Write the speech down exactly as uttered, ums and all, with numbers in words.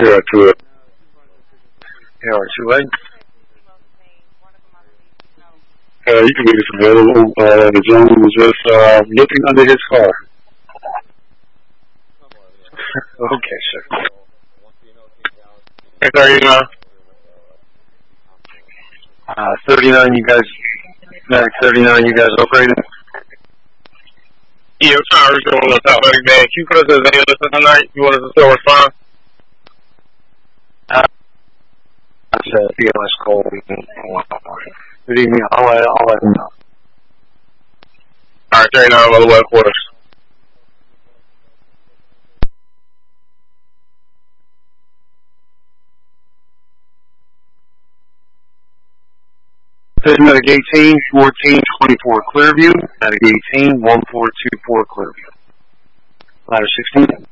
Yeah, to it. A R two A. Uh, you can make this available. Uh, the gentleman was just uh, looking under his car. Okay, sir. thirty-nine. Uh, thirty-nine, you guys, Mac thirty-nine, you guys operating? Yeah, we're trying to reach on the top of the man. Can you put us as any listen tonight? You want us to still respond? Uh, that's a B L S call. Good evening. I'll let, I'll let them know. Alright, thirty-nine, by the way, quarters. Medic eighteen, fourteen twenty-four Clearview. Medic eighteen, one four two four Clearview. Ladder sixteen.